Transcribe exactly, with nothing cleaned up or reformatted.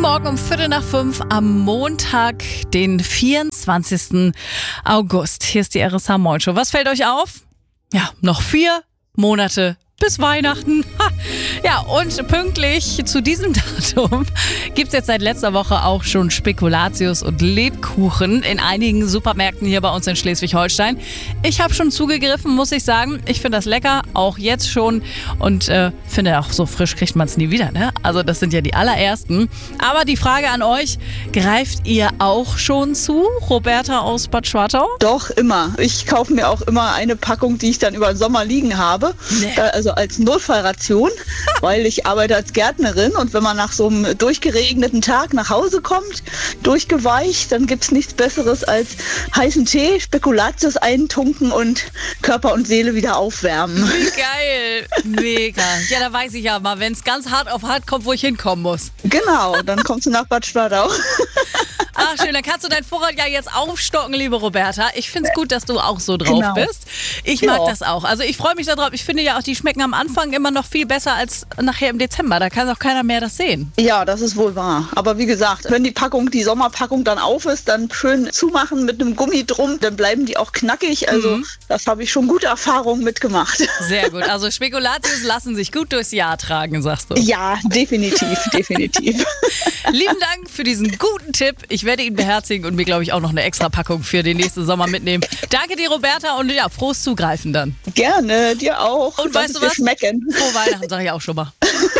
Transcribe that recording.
Morgen um Viertel nach fünf am Montag, den vierundzwanzigsten August. Hier ist die R S H-Morgen-Show. Was fällt euch auf? Ja, noch vier Monate bis Weihnachten. Ha. Ja, und pünktlich zu diesem Datum gibt es jetzt seit letzter Woche auch schon Spekulatius und Lebkuchen in einigen Supermärkten hier bei uns in Schleswig-Holstein. Ich habe schon zugegriffen, muss ich sagen. Ich finde das lecker, auch jetzt schon. Und äh, finde auch, so frisch kriegt man es nie wieder, ne? Also das sind ja die allerersten. Aber die Frage an euch, greift ihr auch schon zu? Roberta aus Bad Schwartau? Doch, immer. Ich kaufe mir auch immer eine Packung, die ich dann über den Sommer liegen habe. Nee. Also als Notfallration, weil ich arbeite als Gärtnerin und wenn man nach so einem durchgeregneten Tag nach Hause kommt, durchgeweicht, dann gibt es nichts Besseres als heißen Tee, Spekulatius eintunken und Körper und Seele wieder aufwärmen. Wie geil. Mega. Ja, da weiß ich ja mal, wenn es ganz hart auf hart kommt, wo ich hinkommen muss. Genau, dann kommst du nach Bad Schwartau. Ach schön, dann kannst du dein Vorrat ja jetzt aufstocken, liebe Roberta. Ich finde es gut, dass du auch so drauf Genau. bist. Ich mag Ja. das auch. Also ich freue mich darauf. Ich finde ja auch, die schmecken am Anfang immer noch viel besser als nachher im Dezember. Da kann auch keiner mehr das sehen. Ja, das ist wohl wahr. Aber wie gesagt, wenn die Packung, die Sommerpackung dann auf ist, dann schön zumachen mit einem Gummi drum, dann bleiben die auch knackig. Also Mhm. das habe ich schon gute Erfahrungen mitgemacht. Sehr gut. Also Spekulatius lassen sich gut durchs Jahr tragen, sagst du. Ja, definitiv, definitiv. Lieben Dank für diesen guten Tipp. Ich werde ihn beherzigen und mir, glaube ich, auch noch eine extra Packung für den nächsten Sommer mitnehmen. Danke dir, Roberta, und ja, frohes Zugreifen dann. Gerne, dir auch. Und Lass weißt es du dir was? schmecken. Frohe Weihnachten, sage ich auch schon mal.